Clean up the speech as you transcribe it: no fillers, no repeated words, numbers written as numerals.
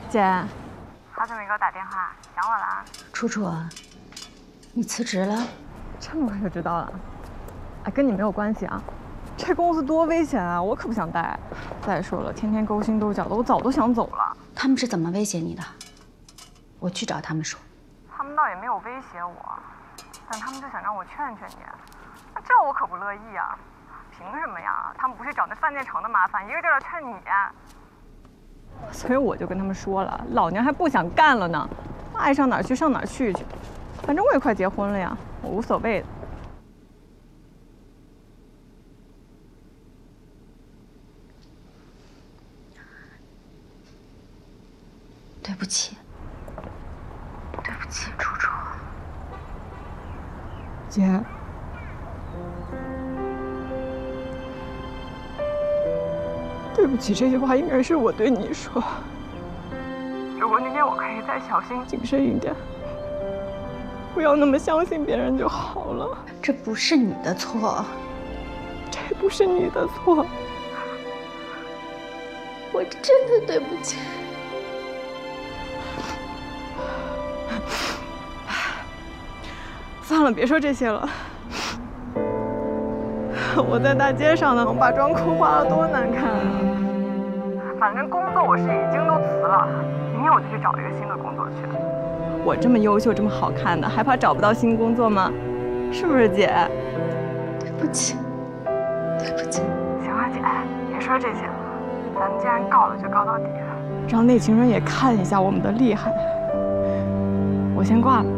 姐， 好久没给我打电话，想我了啊？ 楚楚，你辞职了？ 这么快就知道了？哎，跟你没有关系啊。这公司多危险啊，我可不想待。再说了，天天勾心斗角的，我早都想走了。 他们是怎么威胁你的？我去找他们说。 他们倒也没有威胁我，但他们就想让我劝劝你。那这我可不乐意啊！凭什么呀？他们不去找那饭店城的麻烦，一个劲儿的劝你。 所以我就跟他们说了，老娘还不想干了呢，爱上哪儿去上哪儿去。反正我也快结婚了呀，我无所谓的。 对不起，对不起，楚楚。 姐，对不起，这句话应该是我对你说。如果那天我可以再小心谨慎一点，不要那么相信别人就好了。 这不是你的错， 这不是你的错， 我真的对不起。 算了，别说这些了。我在大街上呢，把妆裤化得多难看啊！ 反正工作我是已经都辞了，明天我就去找一个新的工作去。 我这么优秀，这么好看的，还怕找不到新工作吗？是不是姐？ 对不起，对不起。 行了，姐，别说这些了，咱们既然告了，就告到底。 让那群人也看一下我们的厉害。我先挂了。